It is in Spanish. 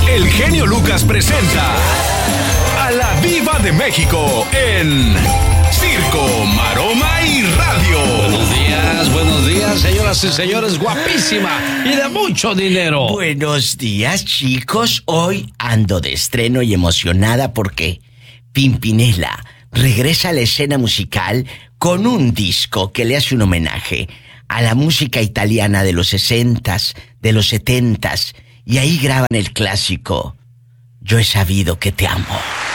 El genio Lucas presenta a la Diva de México en Circo, Maroma y Radio. Buenos días, señoras y señores, guapísima y de mucho dinero. Buenos días, chicos. Hoy ando de estreno y emocionada porque Pimpinela regresa a la escena musical con un disco que le hace un homenaje a la música italiana de los 60s, de los 70s, y ahí graban el clásico Yo he sabido que te amo.